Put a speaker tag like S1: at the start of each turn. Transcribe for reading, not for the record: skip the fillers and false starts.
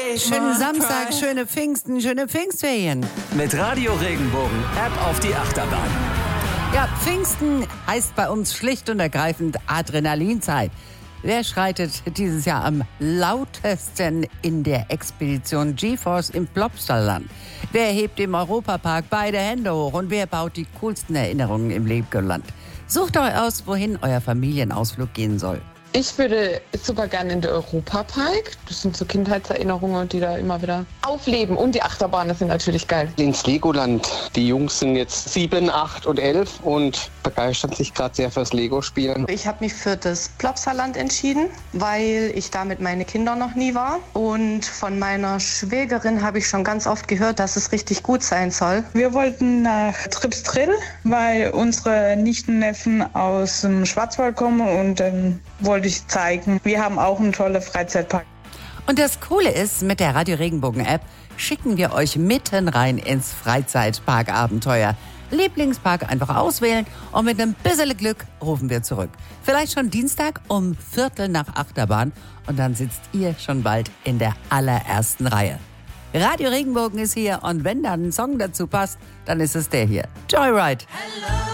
S1: Schönen Samstag, schöne Pfingsten, schöne Pfingstferien.
S2: Mit Radio Regenbogen App auf die Achterbahn.
S1: Ja, Pfingsten heißt bei uns schlicht und ergreifend Adrenalinzeit. Wer schreitet dieses Jahr am lautesten in der Expedition GeForce im Plopsaland? Wer hebt im Europapark beide Hände hoch und wer baut die coolsten Erinnerungen im Legoland? Sucht euch aus, wohin euer Familienausflug gehen soll.
S3: Ich würde super gerne in den Europapark. Das sind so Kindheitserinnerungen, die da immer wieder aufleben. Und die Achterbahnen sind natürlich geil.
S4: Ins Legoland. Die Jungs sind jetzt 7, 8 und 11 und begeistern sich gerade sehr fürs Lego-Spielen.
S5: Ich habe mich für das Plopsaland entschieden, weil ich da mit meinen Kindern noch nie war. Und von meiner Schwägerin habe ich schon ganz oft gehört, dass es richtig gut sein soll.
S6: Wir wollten nach Tripsdrill, weil unsere Nichten, Neffen aus dem Schwarzwald kommen und wollte ich zeigen. Wir haben auch einen tollen Freizeitpark.
S1: Und das Coole ist, mit der Radio Regenbogen App schicken wir euch mitten rein ins Freizeitparkabenteuer. Lieblingspark einfach auswählen und mit einem bisschen Glück rufen wir zurück. Vielleicht schon Dienstag um 7:45 Achterbahn und dann sitzt ihr schon bald in der allerersten Reihe. Radio Regenbogen ist hier und wenn dann ein Song dazu passt, dann ist es der hier. Joyride.